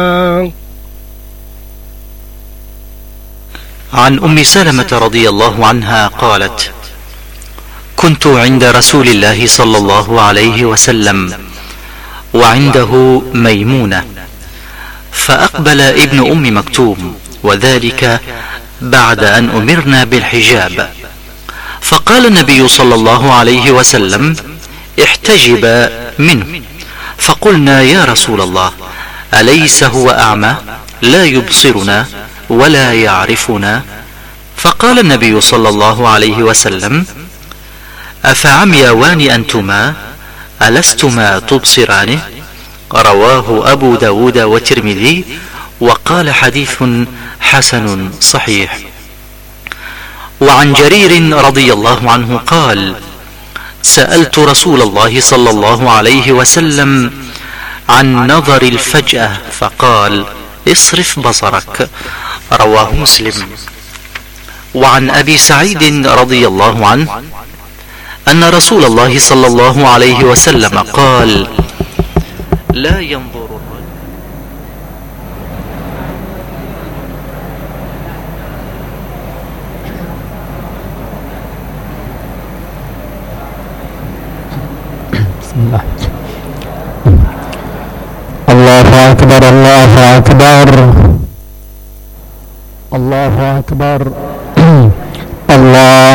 عن أم سلمة رضي الله عنها قالت: كنت عند رسول الله صلى الله عليه وسلم وعنده ميمونة، فأقبل ابن أم مكتوم، وذلك بعد أن أمرنا بالحجاب، فقال النبي صلى الله عليه وسلم: احتجب منه. فقلنا: يا رسول الله، أليس هو أعمى لا يبصرنا ولا يعرفنا؟ فقال النبي صلى الله عليه وسلم: أفعميوان أنتما ألستما تبصرانه؟ رواه أبو داود والترمذي، وقال حديث حسن صحيح. وعن جرير رضي الله عنه قال: سألت رسول الله صلى الله عليه وسلم عن نظر الفجأة فقال: اصرف بصرك. رواه مسلم. وعن أبي سعيد رضي الله عنه أن رسول الله صلى الله عليه وسلم قال: لا ينظر بسم الله. الله أكبر، الله أكبر، الله أكبر. الله